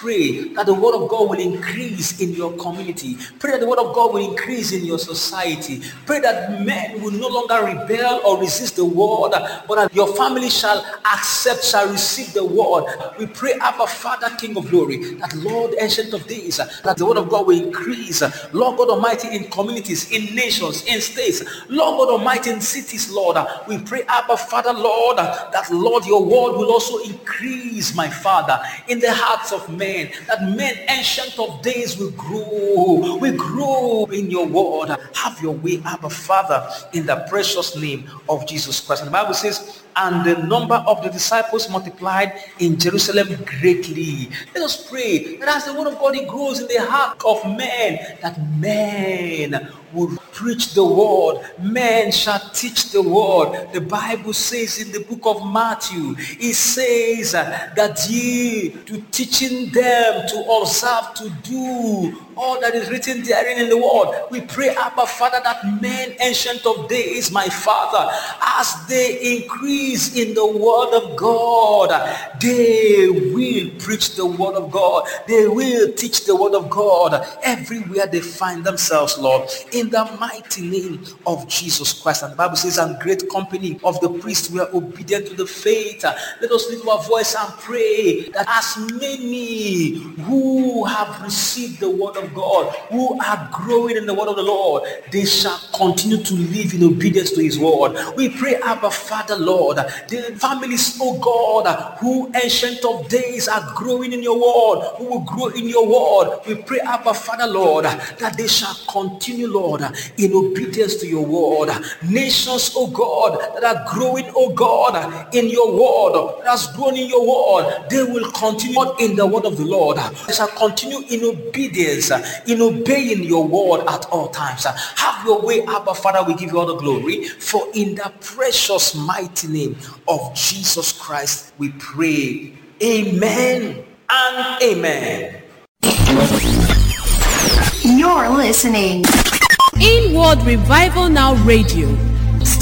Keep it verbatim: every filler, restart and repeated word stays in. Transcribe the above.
pray that the word of God will increase in your community. Pray that the word of God will increase in your society. Pray that men will no longer rebel or resist the word, but that your family shall accept, shall receive the word. We pray, Abba Father, King of glory, that Lord, Ancient of Days, that the word of God will increase. Lord God Almighty, in communities, in nations, in states, Lord God Almighty, in cities, Lord, we pray, Abba Father, Lord, that Lord, your word will also increase, my Father, in the hearts of men, that men, Ancient of Days, will grow, will grow in your word. Have your way, Abba Father, in the precious name of Jesus Christ. And the Bible says, and the number of the disciples multiplied in Jerusalem greatly. Let us pray that as the word of God it grows in the heart of men, that men will preach the word, men shall teach the word. The Bible says in the book of Matthew, it says that ye to teaching them to observe, to do all that is written therein in the word. We pray, Abba Father, that men, Ancient of Days, my Father, as they increase in the word of God, they will preach the word of God. They will teach the word of God everywhere they find themselves, Lord, in the mighty name of Jesus Christ. And the Bible says, and great company of the priests were obedient to the faith. Let us lift our voice and pray that as many who have received the word of God, who are growing in the word of the Lord, they shall continue to live in obedience to his word. We pray, Abba Father, Lord, the families, oh God, who Ancient of Days are growing in your word, who will grow in your word. We pray, Abba Father, Lord, that they shall continue, Lord, in obedience to your word. Nations, oh God, that are growing, oh God, in your word, that has grown in your word, they will continue in the word of the Lord. They shall continue in obedience, in obeying your word at all times. Have your way, Abba Father. We give you all the glory, for in the precious mighty name of Jesus Christ we pray. Amen and amen. You're listening Inward Revival Now Radio.